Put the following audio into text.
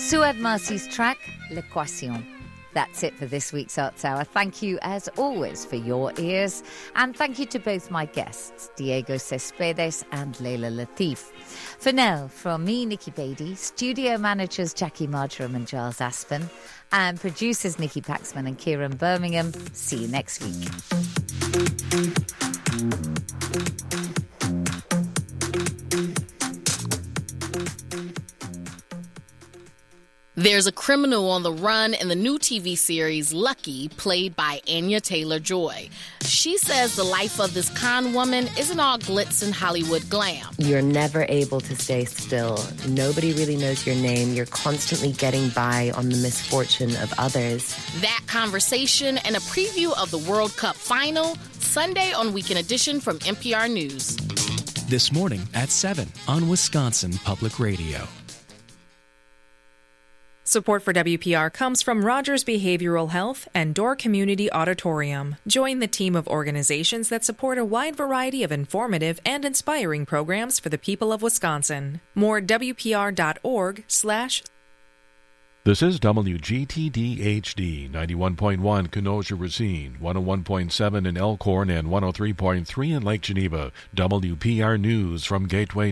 Suad Marcy's track, L'Equation. That's it for this week's Arts Hour. Thank you, as always, for your ears. And thank you to both my guests, Diego Cespedes and Leila Latif. For now, from me, Nikki Beatty, studio managers Jackie Marjoram and Giles Aspen, and producers Nikki Paxman and Kieran Birmingham. See you next week. There's a criminal on the run in the new TV series Lucky, played by Anya Taylor-Joy. She says the life of this con woman isn't all glitz and Hollywood glam. You're never able to stay still. Nobody really knows your name. You're constantly getting by on the misfortune of others. That conversation and a preview of the World Cup final, Sunday on Weekend Edition from NPR News. This morning at 7 on Wisconsin Public Radio. Support for WPR comes from Rogers Behavioral Health and Door Community Auditorium. Join the team of organizations that support a wide variety of informative and inspiring programs for the people of Wisconsin. More at WPR.org/. This is WGTD-HD, 91.1 Kenosha-Racine, 101.7 in Elkhorn, and 103.3 in Lake Geneva. WPR News from Gateway